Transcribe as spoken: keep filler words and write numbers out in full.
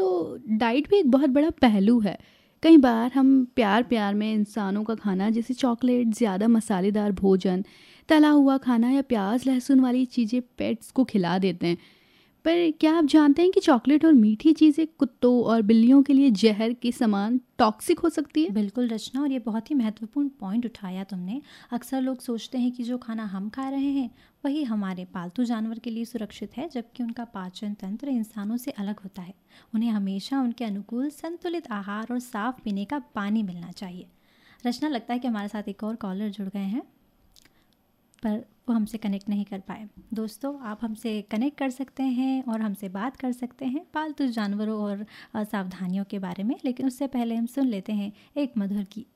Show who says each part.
Speaker 1: तो डाइट भी एक बहुत बड़ा पहलू है। कई बार हम प्यार प्यार में इंसानों का खाना जैसे चॉकलेट, ज़्यादा मसालेदार भोजन, तला हुआ खाना या प्याज लहसुन वाली चीज़ें पेट्स को खिला देते हैं। पर क्या आप जानते हैं कि चॉकलेट और मीठी चीज़ें कुत्तों और बिल्लियों के लिए जहर के समान टॉक्सिक हो सकती है?
Speaker 2: बिल्कुल रचना, और ये बहुत ही महत्वपूर्ण पॉइंट उठाया तुमने। अक्सर लोग सोचते हैं कि जो खाना हम खा रहे हैं वही हमारे पालतू जानवर के लिए सुरक्षित है, जबकि उनका पाचन तंत्र इंसानों से अलग होता है। उन्हें हमेशा उनके अनुकूल संतुलित आहार और साफ पीने का पानी मिलना चाहिए। रचना, लगता है कि हमारे साथ एक और कॉलर जुड़ गए हैं, पर वो हमसे कनेक्ट नहीं कर पाए। दोस्तों, आप हमसे कनेक्ट कर सकते हैं और हमसे बात कर सकते हैं पालतू जानवरों और सावधानियों के बारे में, लेकिन उससे पहले हम सुन लेते हैं एक मधुर गीत।